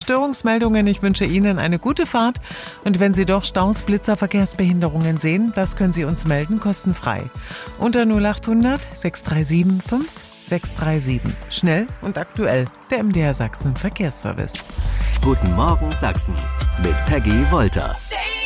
Störungsmeldungen. Ich wünsche Ihnen eine gute Fahrt. Und wenn Sie doch Staus, Blitzer, Verkehrsbehinderungen sehen, das können Sie uns melden, kostenfrei. Unter 0800 637 5637. Schnell und aktuell, der MDR Sachsen Verkehrsservice. Guten Morgen Sachsen mit Peggy Wolters.